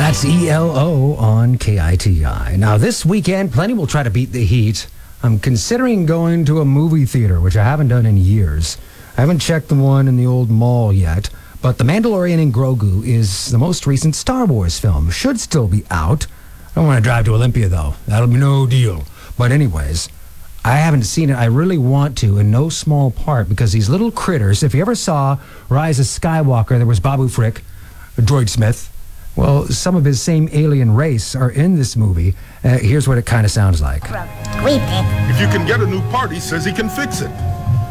That's ELO on KITI. Now, this weekend, plenty will try to beat the heat. I'm considering going to a movie theater, which I haven't done in years. I haven't checked the one in the old mall yet, but The Mandalorian and Grogu is the most recent Star Wars film. Should still be out. I don't want to drive to Olympia, though. That'll be no deal. But anyways, I haven't seen it. I really want to, in no small part, because these little critters, if you ever saw Rise of Skywalker, there was Babu Frick, a droid smith. Well, some of his same alien race are in this movie. Here's what it kind of sounds like. If you can get a new part, he says he can fix it.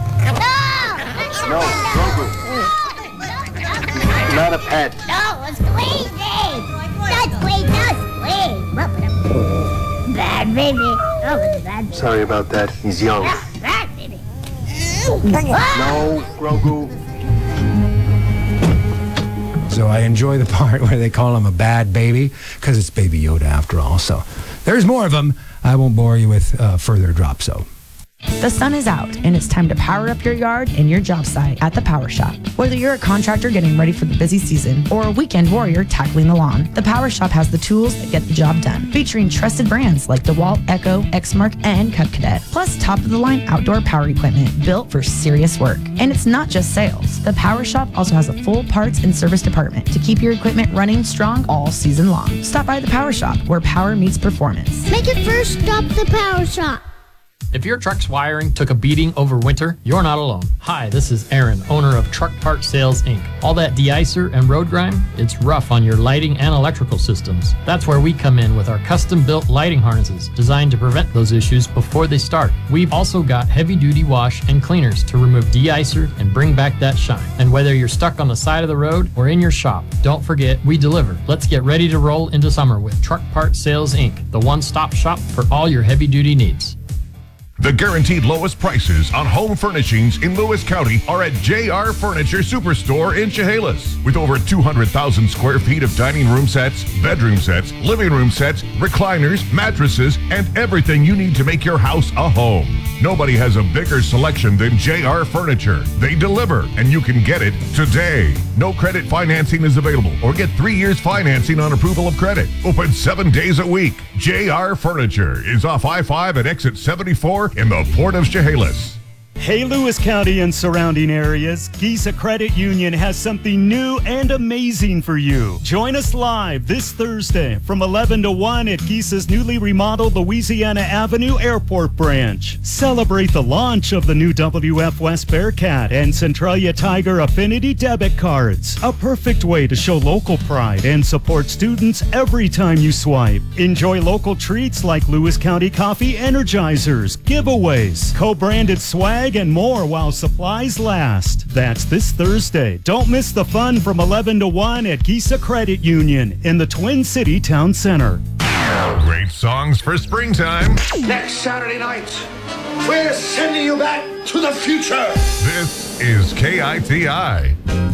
No, Grogu. Not a pet. No, it's Squeezy. That's Squeezy. Bad baby. Oh, it's a bad baby. Sorry about that. He's young. Bad baby. No, Grogu. So I enjoy the part where they call him a bad baby, because it's Baby Yoda after all. So there's more of them. I won't bore you with further drops, so. The sun is out, and it's time to power up your yard and your job site at the Power Shop. Whether you're a contractor getting ready for the busy season or a weekend warrior tackling the lawn, the Power Shop has the tools that get the job done, featuring trusted brands like DeWalt, Echo, Exmark, and Cub Cadet, plus top-of-the-line outdoor power equipment built for serious work. And it's not just sales. The Power Shop also has a full parts and service department to keep your equipment running strong all season long. Stop by the Power Shop, where power meets performance. Make it first stop the Power Shop. If your truck's wiring took a beating over winter, you're not alone. Hi, this is Aaron, owner of Truck Part Sales, Inc. All that de-icer and road grime, it's rough on your lighting and electrical systems. That's where we come in with our custom-built lighting harnesses designed to prevent those issues before they start. We've also got heavy-duty wash and cleaners to remove de-icer and bring back that shine. And whether you're stuck on the side of the road or in your shop, don't forget, we deliver. Let's get ready to roll into summer with Truck Part Sales, Inc., the one-stop shop for all your heavy-duty needs. The guaranteed lowest prices on home furnishings in Lewis County are at JR Furniture Superstore in Chehalis. With over 200,000 square feet of dining room sets, bedroom sets, living room sets, recliners, mattresses, and everything you need to make your house a home. Nobody has a bigger selection than JR Furniture. They deliver, and you can get it today. No credit financing is available, or get 3 years financing on approval of credit. Open 7 days a week. JR Furniture is off I-5 at exit 74 in the Port of Chehalis. Hey, Lewis County and surrounding areas, Giza Credit Union has something new and amazing for you. Join us live this Thursday from 11 to 1 at Giza's newly remodeled Louisiana Avenue Airport branch. Celebrate the launch of the new WF West Bearcat and Centralia Tiger Affinity debit cards. A perfect way to show local pride and support students every time you swipe. Enjoy local treats like Lewis County Coffee Energizers, giveaways, co-branded swag, and more while supplies last. That's this Thursday. Don't miss the fun from 11 to 1 at Giza Credit Union in the Twin City Town Center. Great songs for springtime. Next Saturday night, we're sending you back to the future. This is KITI.